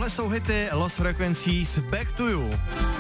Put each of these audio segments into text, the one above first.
Tohle jsou hity Lost Frequencies, Back to You.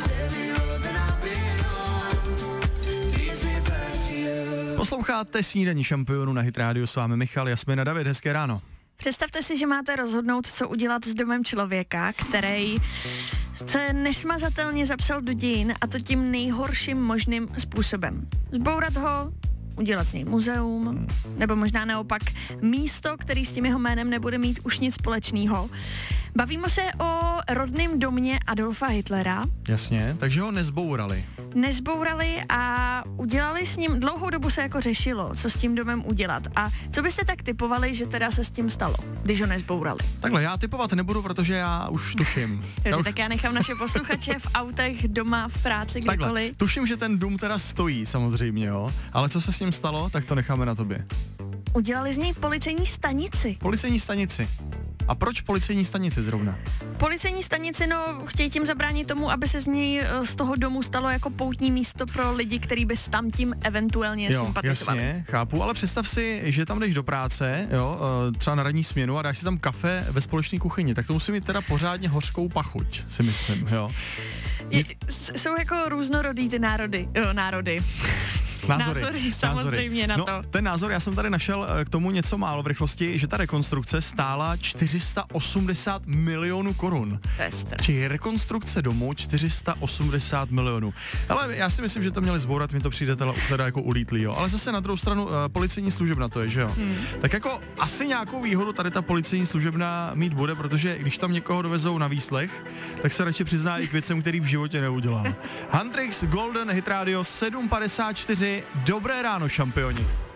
Posloucháte Snídaní šampionů na Hit Radio, s vámi Michal, Jasmina, David, hezké ráno. Představte si, že máte rozhodnout, co udělat s domem člověka, který se nesmazatelně zapsal do dějin, a to tím nejhorším možným způsobem. Zbourat ho, udělat z něj muzeum, nebo možná naopak místo, který s tím jeho jménem nebude mít už nic společného. Bavíme se o rodném domě Adolfa Hitlera. Jasně, takže ho nezbourali. Nezbourali a udělali s ním, dlouhou dobu se jako řešilo, co s tím domem udělat. A co byste tak typovali, že teda se s tím stalo, když ho nezbourali? Takhle, já typovat nebudu, protože já už tuším. Takže tak já nechám naše posluchače v autech, doma, v práci, kdekoliv. Takhle, tuším, že ten dům teda stojí, samozřejmě, jo, ale co se s ním stalo, tak to necháme na tobě. Udělali z něj policejní stanici. Policejní stanici. A proč policejní stanici zrovna? Policejní stanici, no, chtějí tím zabránit tomu, aby se z něj, z toho domu stalo jako poutní místo pro lidi, který by s tam tím eventuálně sympatizovali. Jasně, chápu, ale představ si, že tam jdeš do práce, jo, třeba na ranní směnu a dáš si tam kafe ve společné kuchyni, tak to musí mít teda pořádně hořkou pachuť, si myslím, jo. Jsou jako různorodý ty názory. Názory, samozřejmě na to. Ten názor, já jsem tady našel k tomu něco málo v rychlosti, že ta rekonstrukce stála 480 milionů korun. Či rekonstrukce domu 480 milionů. Ale já si myslím, že to měli zbourat, mi to přijde teda jako ulítlý, jo. Ale zase na druhou stranu policejní služebna to je, že jo. Tak jako asi nějakou výhodu tady ta policejní služebna mít bude, protože když tam někoho dovezou na výslech, tak se radši přizná i k věcem, který v životě neudělal. Handrix, Golden, Hit Radio 754. Dobré ráno, šampioni.